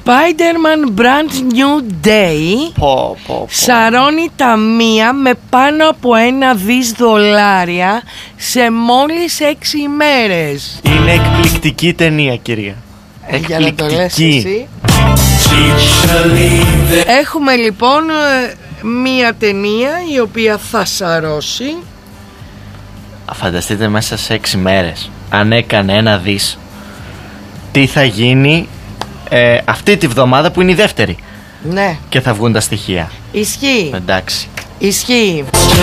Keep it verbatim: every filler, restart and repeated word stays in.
Spider-Man Brand New Day πω, πω, πω. σαρώνει ταμεία με πάνω από ένα δις δολάρια σε μόλις έξι ημέρες. Είναι εκπληκτική ταινία, κυρία. Ε, για να το λες εσύ. Έχουμε λοιπόν μία ταινία η οποία θα σαρώσει. Φανταστείτε μέσα σε έξι μέρες αν έκανε ένα δις, τι θα γίνει ε, αυτή τη βδομάδα που είναι η δεύτερη. Ναι. Και θα βγουν τα στοιχεία. Ισχύει. Εντάξει. Ισχύει.